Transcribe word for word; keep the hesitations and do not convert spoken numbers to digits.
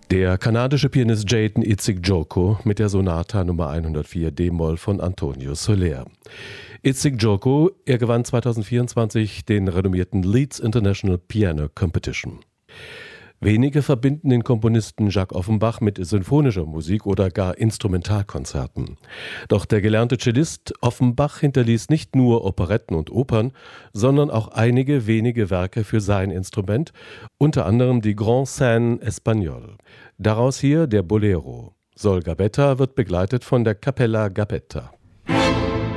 Der kanadische Pianist Jaden Isik-Dzoko mit der Sonata Nummer hundertvier d-Moll von Antonio Soler. Isik-Dzoko, er gewann zweitausendvierundzwanzig den renommierten Leeds International Piano Competition. Wenige verbinden den Komponisten Jacques Offenbach mit sinfonischer Musik oder gar Instrumentalkonzerten. Doch der gelernte Cellist Offenbach hinterließ nicht nur Operetten und Opern, sondern auch einige wenige Werke für sein Instrument, unter anderem die Grandes Scènes Espagnoles. Daraus hier der Bolero. Sol Gabetta wird begleitet von der Capella Gabetta.